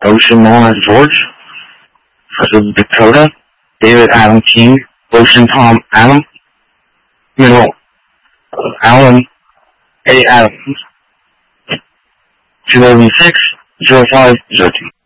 Ocean Lawrence George. Frederick Dakota. David Adam King. Ocean Tom Adam. Mineral Alan A. Adams. 2006 0502.